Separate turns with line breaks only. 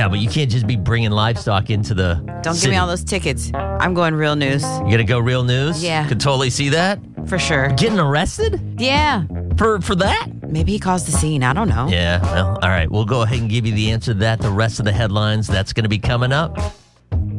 Yeah, but you can't just be bringing livestock into the
Don't
city.
give me all those tickets. I'm going real news.
You gonna go real news?
Yeah.
Could totally see that.
For sure.
Getting arrested?
Yeah.
For that?
Maybe he caused the scene. I don't know.
Yeah, well, all right. We'll go ahead and give you the answer to that. The rest of the headlines, that's going to be coming up